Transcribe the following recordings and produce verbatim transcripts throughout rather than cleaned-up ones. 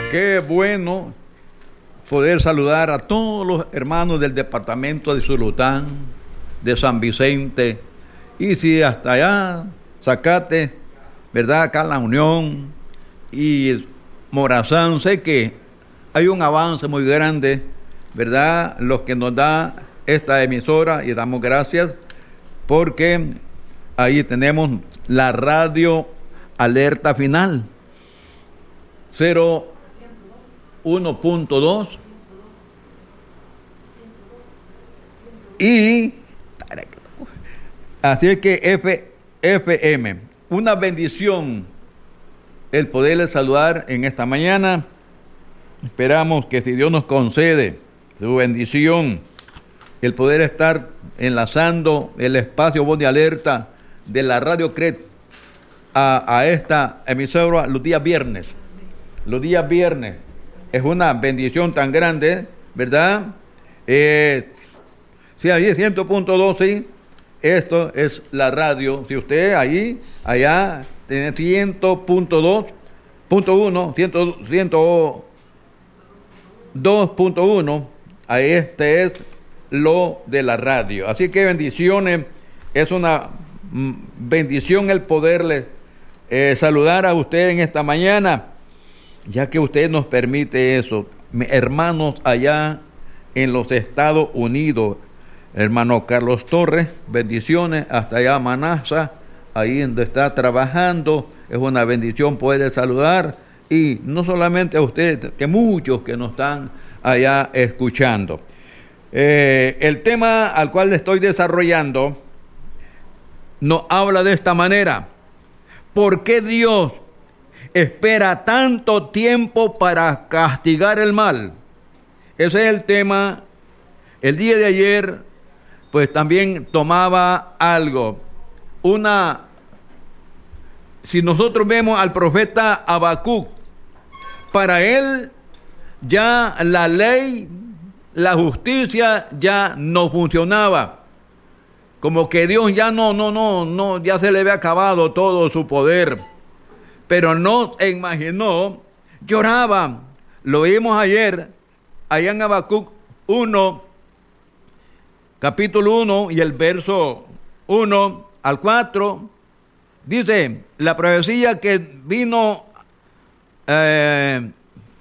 Qué bueno poder saludar a todos los hermanos del departamento de Zulután, de San Vicente, y si hasta allá, Zacate, ¿verdad? Acá en La Unión y Morazán, sé que hay un avance muy grande, ¿verdad? Los que nos da esta emisora, y damos gracias porque ahí tenemos la radio alerta final cero uno punto dos y así es que F, F M, una bendición el poderles saludar en esta mañana. Esperamos que si Dios nos concede su bendición, el poder estar enlazando el espacio Voz de Alerta de la Radio C R E T a, a esta emisora los días viernes. Los días viernes es una bendición tan grande, ¿verdad? Eh, si ahí cien punto dos, sí, esto es la radio. Si usted ahí, allá, tiene cien punto dos punto uno, cien, cien dos punto uno, ahí este es lo de la radio. Así que bendiciones, es una bendición el poderle eh, saludar a usted en esta mañana, ya que usted nos permite eso. Hermanos allá en los Estados Unidos, hermano Carlos Torres, bendiciones, hasta allá Manasa, ahí donde está trabajando, es una bendición poder saludar, y no solamente a usted, que muchos que nos están allá escuchando. Eh, el tema al cual le estoy desarrollando nos habla de esta manera: ¿por qué Dios espera tanto tiempo para castigar el mal? Ese es el tema. El día de ayer, pues también tomaba algo. Una, si nosotros vemos al profeta Habacuc, para él ya la ley, la justicia ya no funcionaba. Como que Dios ya no, no, no, no, ya se le había acabado todo su poder. Pero no se imaginó, lloraba. Lo vimos ayer, allá en Habacuc uno, capítulo uno, y el verso uno al cuatro, dice, la profecía que vino, eh,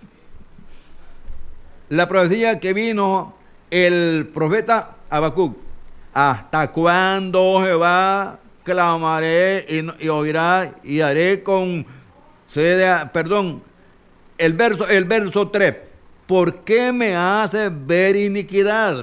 la profecía que vino el profeta Habacuc: ¿hasta cuándo, Jehová, clamaré y, y oirá y haré con sede? Perdón, el verso, el verso tres, ¿por qué me hace ver iniquidad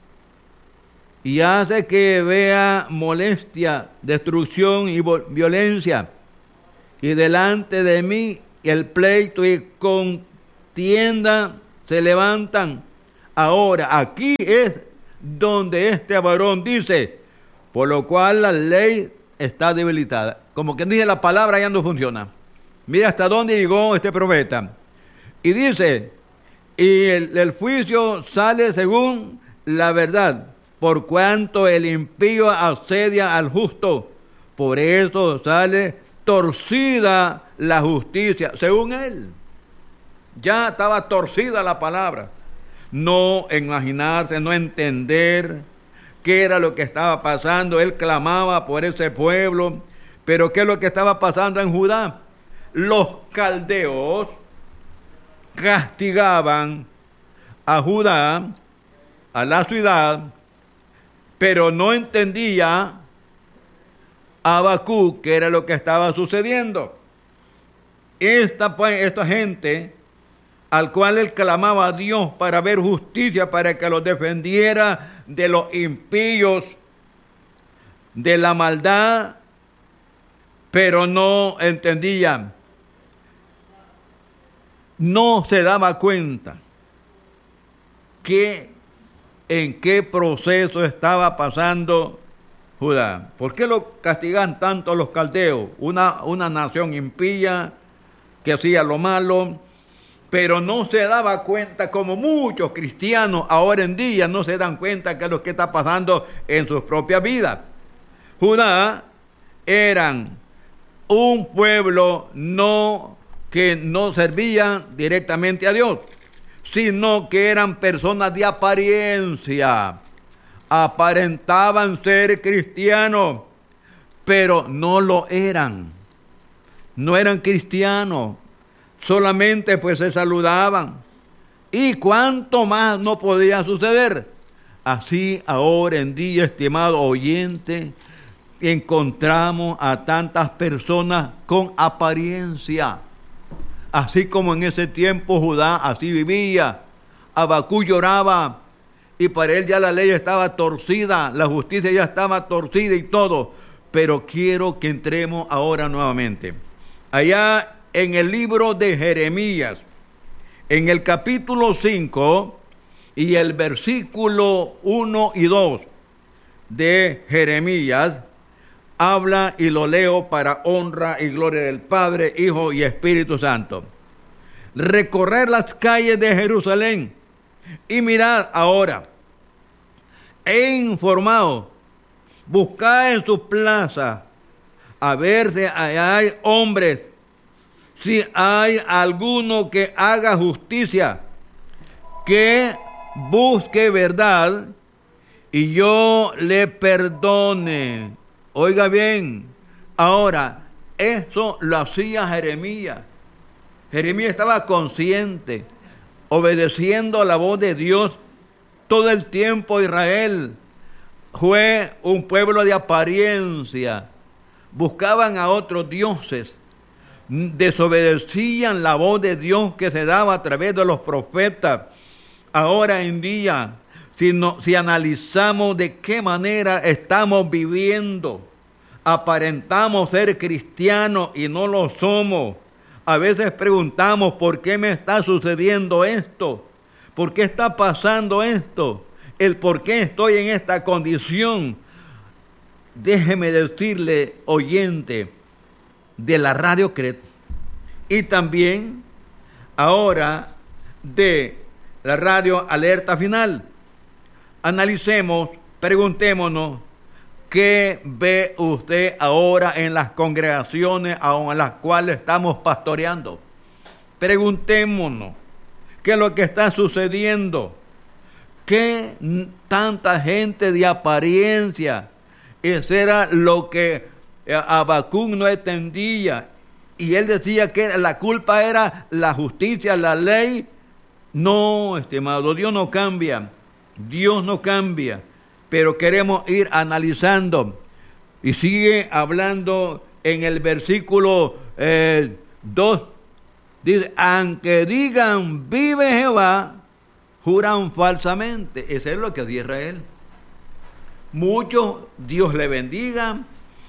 y hace que vea molestia, destrucción y violencia? Y delante de mí el pleito y contienda se levantan. Ahora, aquí es donde este varón dice, por lo cual la ley está debilitada. Como que dice, la palabra ya no funciona. Mira hasta dónde llegó este profeta. Y dice, y el, el juicio sale según la verdad, por cuanto el impío asedia al justo, por eso sale torcida la justicia, según él. Ya estaba torcida la palabra. No imaginarse, no entender qué era lo que estaba pasando. Él clamaba por ese pueblo, pero ¿qué es lo que estaba pasando en Judá? Los caldeos castigaban a Judá, a la ciudad, pero no entendía Habacuc qué era lo que estaba sucediendo. Esta, pues, esta gente al cual él clamaba a Dios para ver justicia, para que los defendiera de los impíos, de la maldad, pero no entendía, no se daba cuenta que en qué proceso estaba pasando Judá. ¿Por qué lo castigan tanto los caldeos? Una, una nación impía que hacía lo malo, pero no se daba cuenta, como muchos cristianos ahora en día no se dan cuenta que es lo que está pasando en sus propias vidas. Judá eran un pueblo no que no servían directamente a Dios, sino que eran personas de apariencia. Aparentaban ser cristianos, pero no lo eran. No eran cristianos, solamente pues se saludaban. ¿Y cuánto más no podía suceder? Así ahora en día, estimado oyente, encontramos a tantas personas con apariencia. Así como en ese tiempo Judá así vivía. Habacuc lloraba y para él ya la ley estaba torcida, la justicia ya estaba torcida y todo. Pero quiero que entremos ahora nuevamente. Allá en el libro de Jeremías, en el capítulo cinco y el versículo uno y dos de Jeremías, habla y lo leo para honra y gloria del Padre, Hijo y Espíritu Santo. Recorrer las calles de Jerusalén y mirad ahora, he informado, buscad en sus plazas a ver si hay hombres, si hay alguno que haga justicia, que busque verdad y yo le perdone. Oiga bien, ahora, eso lo hacía Jeremías. Jeremías estaba consciente, obedeciendo a la voz de Dios. Todo el tiempo Israel fue un pueblo de apariencia. Buscaban a otros dioses. Desobedecían la voz de Dios que se daba a través de los profetas. Ahora en día, si, no, si analizamos de qué manera estamos viviendo, aparentamos ser cristianos y no lo somos. A veces preguntamos, ¿por qué me está sucediendo esto? ¿Por qué está pasando esto? El por qué estoy en esta condición. Déjeme decirle, oyente de la Radio Cret, y también ahora de la Radio Alerta Final, analicemos, preguntémonos, ¿qué ve usted ahora en las congregaciones a las cuales estamos pastoreando? Preguntémonos, ¿qué es lo que está sucediendo? ¿Qué tanta gente de apariencia? Eso era lo que Habacuc no entendía. Y él decía que la culpa era la justicia, la ley. No, estimado, Dios no cambia. Dios no cambia. Pero queremos ir analizando. Y sigue hablando en el versículo eh, dos. Dice, aunque digan, vive Jehová, juran falsamente. Eso es lo que dice Israel. Muchos, Dios le bendiga,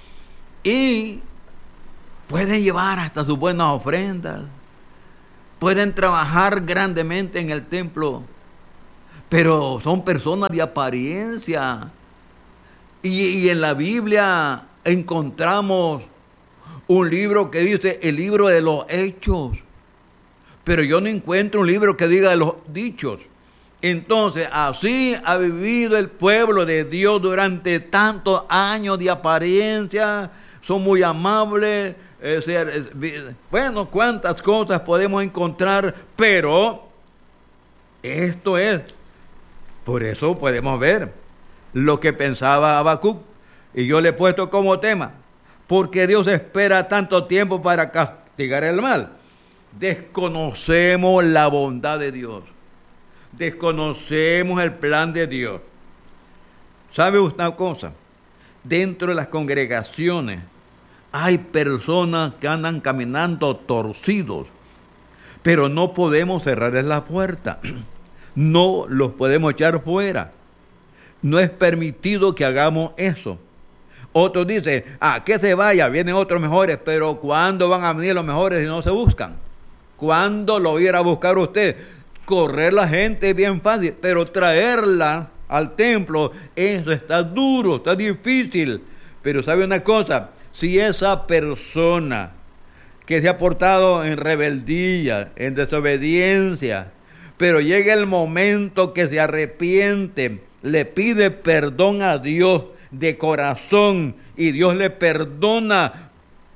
y pueden llevar hasta sus buenas ofrendas. Pueden trabajar grandemente en el templo, pero son personas de apariencia. Y, y en la Biblia encontramos un libro que dice el libro de los hechos, pero yo no encuentro un libro que diga de los dichos. Entonces, así ha vivido el pueblo de Dios durante tantos años de apariencia. Son muy amables. Eh, ser, eh, bueno, cuántas cosas podemos encontrar, pero esto es. Por eso podemos ver lo que pensaba Habacuc. Y yo le he puesto como tema, porque Dios espera tanto tiempo para castigar el mal. Desconocemos la bondad de Dios. Desconocemos el plan de Dios. ¿Sabe usted una cosa? Dentro de las congregaciones hay personas que andan caminando torcidos, pero no podemos cerrarles la puerta. No los podemos echar fuera. No es permitido que hagamos eso. Otros dicen, ah, que se vaya, vienen otros mejores, pero ¿cuándo van a venir los mejores si no se buscan? ¿Cuándo lo irá a buscar usted? Correr la gente es bien fácil, pero traerla al templo, eso está duro, está difícil. Pero ¿sabe una cosa? Si esa persona que se ha portado en rebeldía, en desobediencia, pero llega el momento que se arrepiente, le pide perdón a Dios de corazón y Dios le perdona,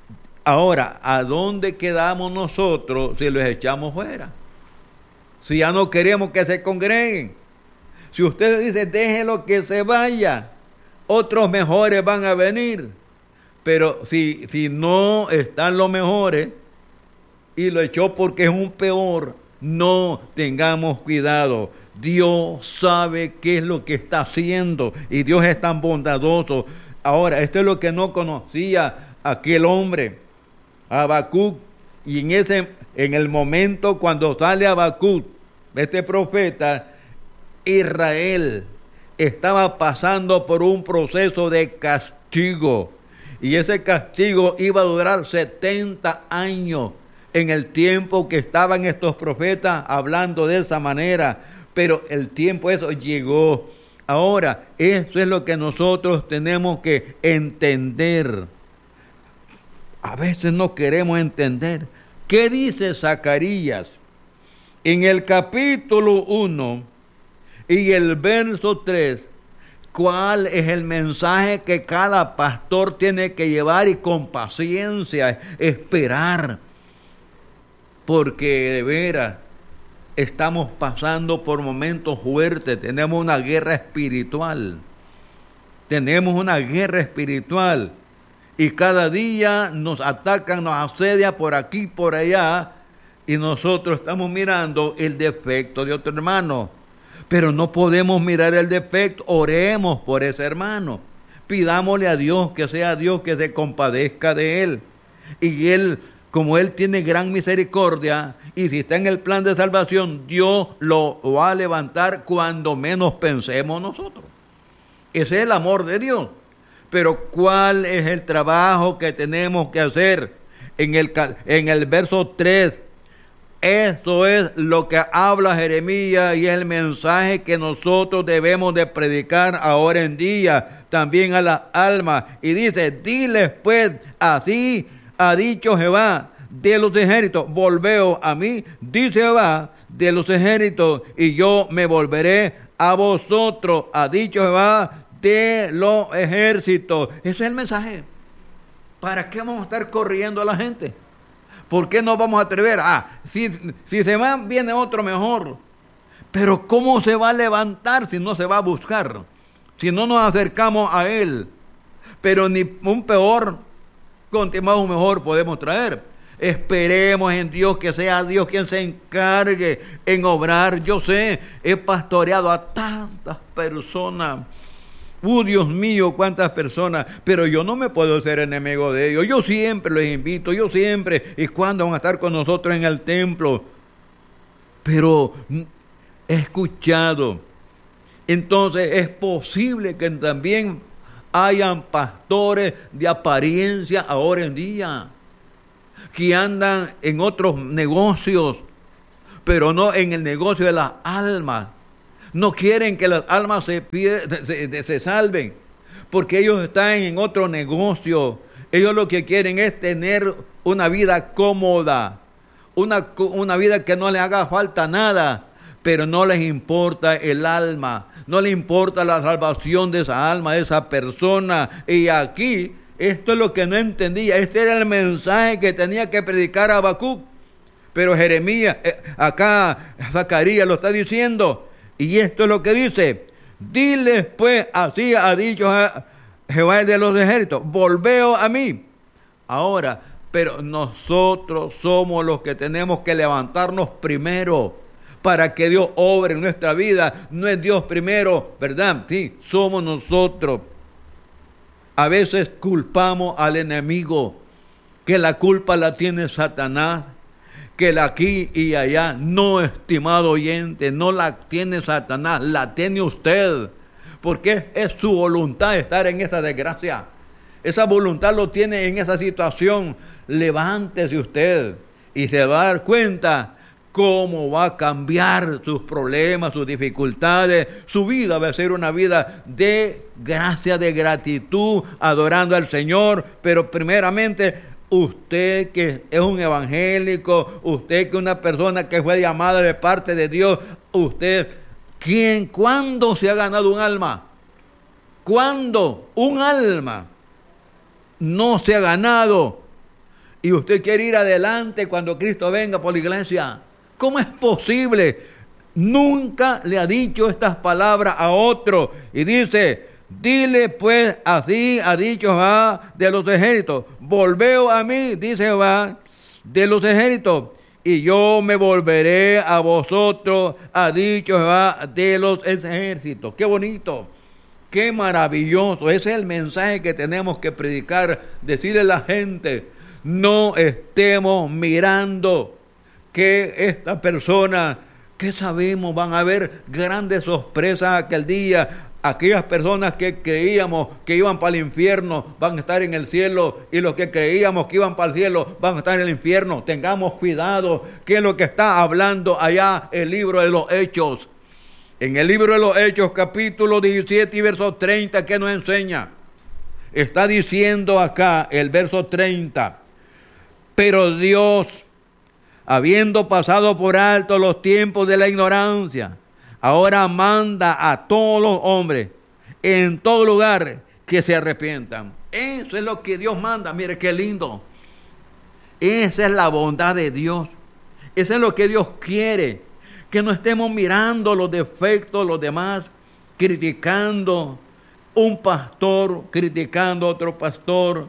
Ahora, ¿a dónde quedamos nosotros si los echamos fuera? Si ya no queremos que se congreguen. Si usted dice, déjelo que se vaya, otros mejores van a venir. Pero si, si no están los mejores y lo echó porque es un peor, no tengamos cuidado. Dios sabe qué es lo que está haciendo y Dios es tan bondadoso. Ahora, esto es lo que no conocía aquel hombre, Habacuc, y en ese, en el momento cuando sale Habacuc, este profeta, Israel estaba pasando por un proceso de castigo, y ese castigo iba a durar setenta años en el tiempo que estaban estos profetas hablando de esa manera, pero el tiempo eso llegó. Ahora, eso es lo que nosotros tenemos que entender. A veces no queremos entender. ¿Qué dice Zacarías? En el capítulo uno y el verso tres, ¿cuál es el mensaje que cada pastor tiene que llevar y con paciencia esperar? Porque de veras estamos pasando por momentos fuertes, tenemos una guerra espiritual, tenemos una guerra espiritual y cada día nos atacan, nos asedia por aquí, por allá, y nosotros estamos mirando el defecto de otro hermano, pero no podemos mirar el defecto. Oremos por ese hermano, pidámosle a Dios que sea Dios que se compadezca de él, y él, como él tiene gran misericordia, y si está en el plan de salvación, Dios lo va a levantar cuando menos pensemos nosotros. Ese es el amor de Dios. Pero ¿cuál es el trabajo que tenemos que hacer? En el, en el verso tres, eso es lo que habla Jeremías y es el mensaje que nosotros debemos de predicar ahora en día, también a las almas. Y dice, diles pues, así ha dicho Jehová de los ejércitos, volveos a mí, dice Jehová de los ejércitos, y yo me volveré a vosotros, ha dicho Jehová de los ejércitos. Ese es el mensaje. ¿Para qué vamos a estar corriendo a la gente? ¿Por qué no vamos a atrever? Ah, si, si se va, viene otro mejor. Pero ¿cómo se va a levantar si no se va a buscar? Si no nos acercamos a él. Pero ni un peor, continuado un mejor podemos traer. Esperemos en Dios, que sea Dios quien se encargue en obrar. Yo sé, he pastoreado a tantas personas. ¡Uh, Dios mío, cuántas personas! Pero yo no me puedo ser enemigo de ellos. Yo siempre los invito, yo siempre. ¿Y cuándo van a estar con nosotros en el templo? Pero he escuchado. Entonces es posible que también hayan pastores de apariencia ahora en día, que andan en otros negocios, pero no en el negocio de las almas. No quieren que las almas se, se, se salven, porque ellos están en otro negocio. Ellos lo que quieren es tener una vida cómoda, una, una vida que no les haga falta nada, pero no les importa el alma, no les importa la salvación de esa alma, de esa persona. Y aquí, esto es lo que no entendía. Este era el mensaje que tenía que predicar a Habacuc. Pero Jeremías, eh, acá Zacarías lo está diciendo. Y esto es lo que dice: diles pues, así ha dicho Jehová de los ejércitos, volveos a mí. Ahora, pero nosotros somos los que tenemos que levantarnos primero para que Dios obre en nuestra vida. No es Dios primero, ¿verdad? Sí, somos nosotros. A veces culpamos al enemigo, que la culpa la tiene Satanás, que la aquí y allá. No, estimado oyente, no la tiene Satanás, la tiene usted, porque es su voluntad estar en esa desgracia. Esa voluntad lo tiene en esa situación. Levántese usted y se va a dar cuenta cómo va a cambiar sus problemas, sus dificultades. Su vida va a ser una vida de gracia, de gratitud, adorando al Señor. Pero primeramente, usted que es un evangélico, usted que es una persona que fue llamada de parte de Dios, usted, ¿quién, cuándo se ha ganado un alma? ¿Cuándo un alma no se ha ganado? y usted quiere ir adelante cuando Cristo venga por la iglesia. ¿Cómo es posible? Nunca le ha dicho estas palabras a otro. Y dice, dile pues, así ha dicho Jehová de los ejércitos. Volveo a mí, dice Jehová de los ejércitos, y yo me volveré a vosotros, ha dicho Jehová de los ejércitos. Qué bonito, qué maravilloso. Ese es el mensaje que tenemos que predicar, decirle a la gente, no estemos mirando que esta persona, que sabemos, van a haber grandes sorpresas aquel día. Aquellas personas que creíamos que iban para el infierno van a estar en el cielo, y los que creíamos que iban para el cielo van a estar en el infierno. Tengamos cuidado, que es lo que está hablando allá el libro de los Hechos. En el libro de los Hechos, capítulo diecisiete y verso treinta, ¿qué nos enseña? Está diciendo acá el verso treinta, pero Dios, habiendo pasado por alto los tiempos de la ignorancia, ahora manda a todos los hombres en todo lugar que se arrepientan. Eso es lo que Dios manda. Mire qué lindo. Esa es la bondad de Dios. Eso es lo que Dios quiere. Que no estemos mirando los defectos, los demás, criticando un pastor, criticando a otro pastor,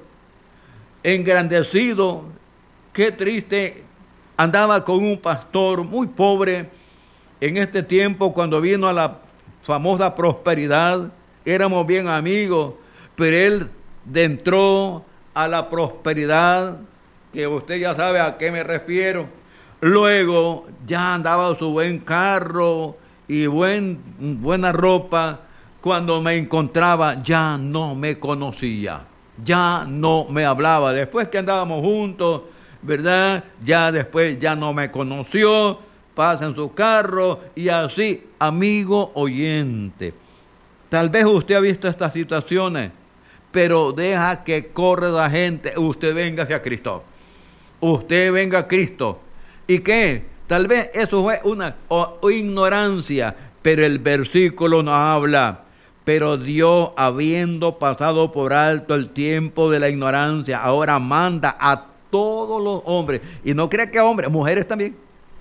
engrandecido. Qué triste. Andaba con un pastor muy pobre. En este tiempo, cuando vino a la famosa prosperidad, éramos bien amigos, pero él entró a la prosperidad, que usted ya sabe a qué me refiero. Luego ya andaba su buen carro y buen, buena ropa. Cuando me encontraba ya no me conocía, ya no me hablaba. Después que andábamos juntos, ¿verdad? Ya después ya no me conoció. Pasa en su carro y así, amigo oyente. Tal vez usted ha visto estas situaciones, pero deja que corra la gente. Usted venga hacia Cristo. Usted venga a Cristo. ¿Y qué? Tal vez eso fue una o, o ignorancia, pero el versículo nos habla. Pero Dios, habiendo pasado por alto el tiempo de la ignorancia, ahora manda a todos los hombres. Y no crea que hombres, mujeres también.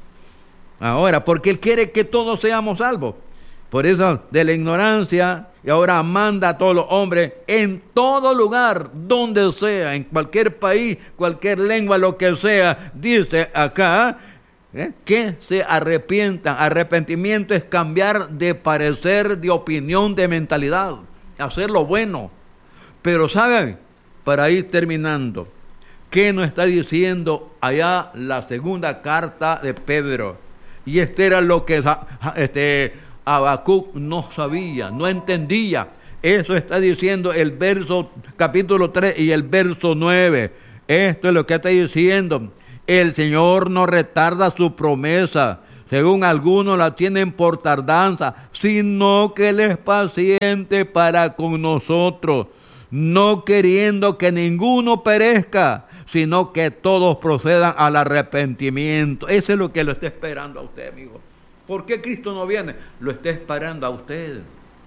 Ahora, porque Él quiere que todos seamos salvos. Por eso, de la ignorancia, y ahora manda a todos los hombres en todo lugar, donde sea, en cualquier país, cualquier lengua, lo que sea, dice acá, ¿eh? que se arrepientan. Arrepentimiento es cambiar de parecer, de opinión, de mentalidad, hacer lo bueno. Pero, ¿saben? Para ir terminando, ¿qué nos está diciendo allá la segunda carta de Pedro? Y este era lo que este, Habacuc no sabía, no entendía. Eso está diciendo el verso, capítulo tres y el verso nueve. Esto es lo que está diciendo. El Señor no retarda su promesa, según algunos la tienen por tardanza, sino que Él es paciente para con nosotros, no queriendo que ninguno perezca, sino que todos procedan al arrepentimiento. Eso es lo que lo está esperando a usted, amigo. ¿Por qué Cristo no viene? Lo está esperando a usted.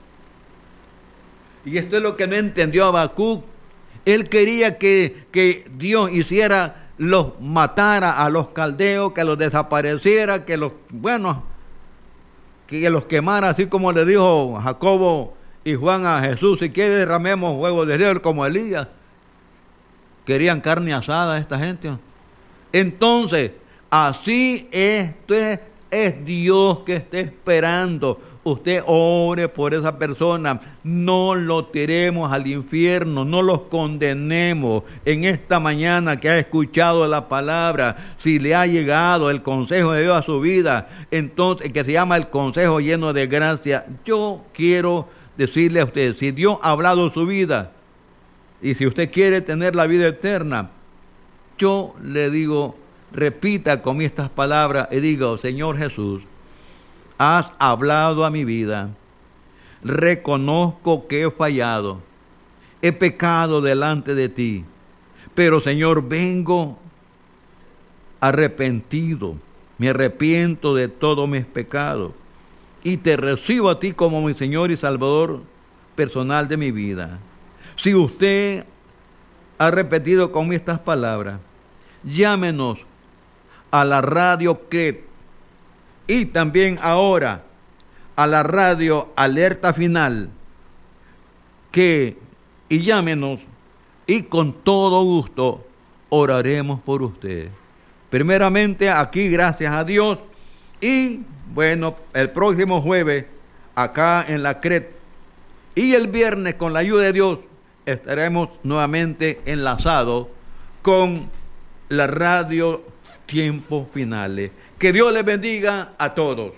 Y esto es lo que no entendió Habacuc. Él quería que, que Dios hiciera, los matara a los caldeos, que los desapareciera, que los, bueno, que los quemara, así como le dijo Jacobo y Juan a Jesús, si quiere derramemos fuego de Dios como Elías. Querían carne asada esta gente. Entonces, así esto es, es Dios que está esperando. Usted ore por esa persona. No lo tiremos al infierno, no los condenemos. En esta mañana que ha escuchado la palabra, si le ha llegado el consejo de Dios a su vida, entonces, que se llama el consejo lleno de gracia, yo quiero decirle a usted, si Dios ha hablado su vida, y si usted quiere tener la vida eterna, yo le digo, repita conmigo estas palabras y diga, Señor Jesús, has hablado a mi vida, reconozco que he fallado, he pecado delante de ti, pero Señor, vengo arrepentido, me arrepiento de todos mis pecados y te recibo a ti como mi Señor y Salvador personal de mi vida. Si usted ha repetido conmigo estas palabras, llámenos a la radio Cret y también ahora a la radio Alerta Final, que y llámenos y con todo gusto oraremos por usted. Primeramente aquí, gracias a Dios, y bueno, el próximo jueves acá en la Cret y el viernes con la ayuda de Dios estaremos nuevamente enlazados con la radio Tiempos Finales. Que Dios les bendiga a todos.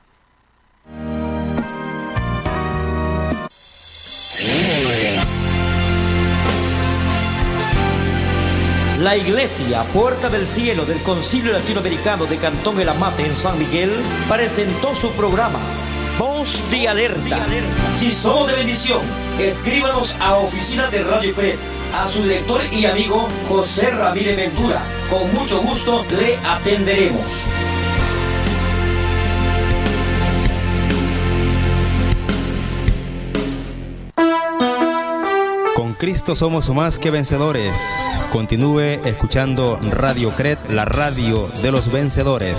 La Iglesia Puerta del Cielo del Concilio Latinoamericano de Cantón El Amate en San Miguel presentó su programa Voz de Alerta. Si somos de bendición, escríbanos a Oficina de Radio Cret, a su director y amigo José Ramírez Ventura. Con mucho gusto le atenderemos. Con Cristo somos más que vencedores. Continúe escuchando Radio Cret, la radio de los vencedores.